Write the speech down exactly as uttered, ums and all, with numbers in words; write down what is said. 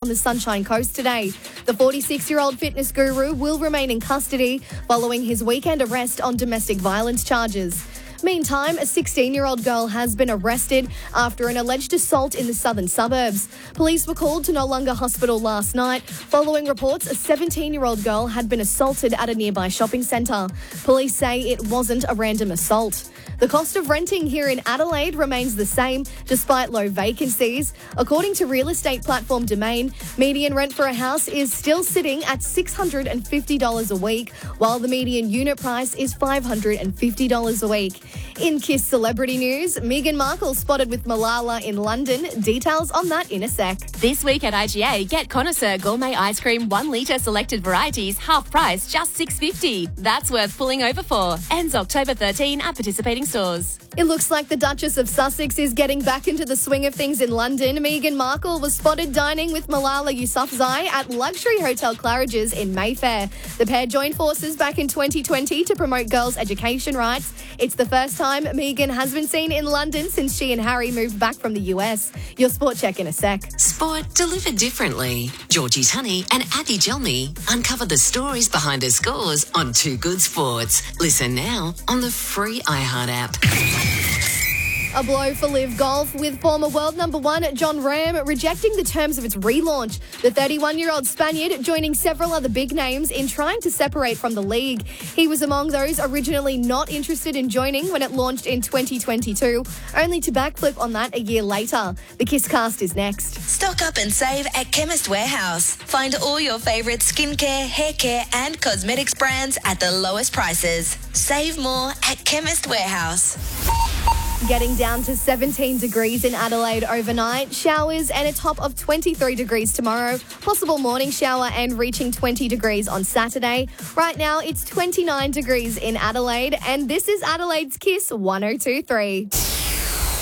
on the Sunshine Coast today. The forty-six-year-old fitness guru will remain in custody following his weekend arrest on domestic violence charges. Meantime, a sixteen-year-old girl has been arrested after an alleged assault in the southern suburbs. Police were called to Noarlunga Hospital last night following reports a seventeen-year-old girl had been assaulted at a nearby shopping centre. Police say it wasn't a random assault. The cost of renting here in Adelaide remains the same despite low vacancies. According to real estate platform Domain, median rent for a house is still sitting at six hundred fifty dollars a week, while the median unit price is five hundred fifty dollars a week. In Kiss celebrity news, Meghan Markle spotted with Malala in London. Details on that in a sec. This week at I G A, get Connoisseur Gourmet Ice Cream one litre selected varieties, half price, just six dollars fifty. That's worth pulling over for. Ends October thirteenth at participating stores. It looks like the Duchess of Sussex is getting back into the swing of things in London. Meghan Markle was spotted dining with Malala Yousafzai at luxury Hotel Claridge's in Mayfair. The pair joined forces back in twenty twenty to promote girls' education rights. It's the first time Meghan has been seen in London since she and Harry moved back from the U S. Your sport check in a sec. Sport delivered differently. Georgie Tunney and Addy Jelmy uncover the stories behind the scores on Too Good Sports. Listen now on the free iHeart app. A blow for Live Golf, with former world number one John Ram rejecting the terms of its relaunch. The thirty-one-year-old Spaniard joining several other big names in trying to separate from the league. He was among those originally not interested in joining when it launched in twenty twenty-two, only to backflip on that a year later. The Kiss Cast is next. Stock up and save at Chemist Warehouse. Find all your favourite skincare, hair care and cosmetics brands at the lowest prices. Save more at Chemist Warehouse. Getting down to seventeen degrees in Adelaide overnight. Showers and a top of twenty-three degrees tomorrow. Possible morning shower and reaching twenty degrees on Saturday. Right now, it's twenty-nine degrees in Adelaide, and this is Adelaide's Kiss one oh two point three.